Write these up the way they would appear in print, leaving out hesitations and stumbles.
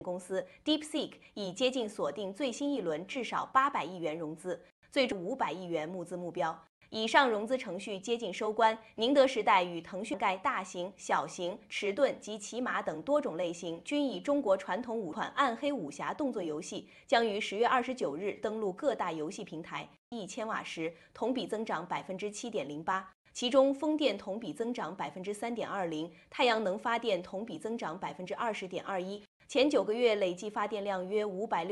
公司 DeepSeek 已接近锁定最新一轮至少800亿元融资，最终500亿元募资目标。以上融资程序接近收官，宁德时代与腾讯盖大型、小型、迟钝及骑马等多种类型均以中国传统武款暗黑武侠动作游戏将于10月29日登陆各大游戏平台，1千瓦时，同比增长7.08%。其中，风电同比增长3.20%，太阳能发电同比增长20.21%。前9个月累计发电量约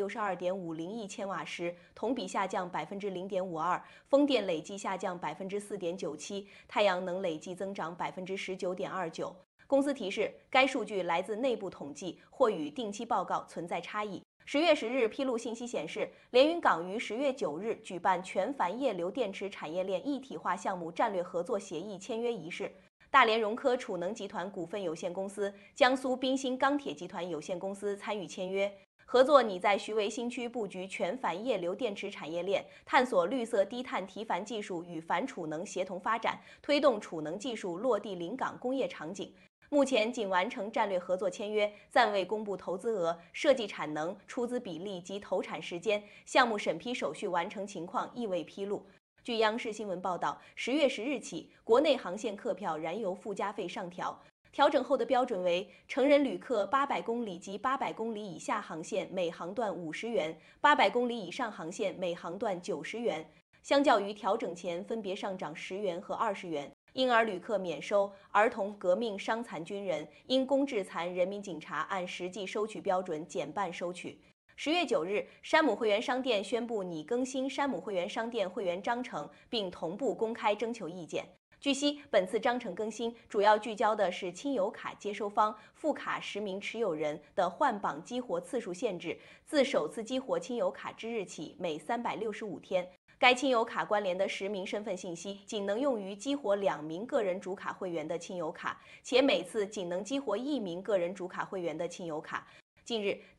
562.50亿千瓦时，同比下降0.52%，风电累计下降4.97%，太阳能累计增长19.29%。公司提示，该数据来自内部统计，或与定期报告存在差异。10月10日披露信息显示，连云港于10月9日举办全钒液流电池产业链一体化项目战略合作协议签约仪式。大连融科储能集团股份有限公司、江苏滨鑫钢铁集团有限公司参与签约，合作拟在徐汇新区布局全钒液流电池产业链，探索绿色低碳提钒技术与钒储能协同发展，推动储能技术落地临港工业场景。目前仅完成战略合作签约，暂未公布投资额、设计产能、出资比例及投产时间，项目审批手续完成情况亦未披露。据央视新闻报道，10月10日起，国内航线客票燃油附加费上调，调整后的标准为成人旅客800公里及800公里以下航线每航段50元，800公里以上航线每航段90元，相较于调整前分别上涨10元和20元。婴儿旅客免收，儿童、革命、伤残军人、因公致残人民警察按实际收取标准减半收取。10月9日，山姆会员商店宣布拟更新山姆会员商店会员章程，并同步公开征求意见。据悉，本次章程更新主要聚焦的是亲友卡接收方、副卡实名持有人的换绑激活次数限制，自首次激活亲友卡之日起每365天。该亲友卡关联的实名身份信息仅能用于激活2名个人主卡会员的亲友卡，且每次仅能激活1名个人主卡会员的亲友卡。近日，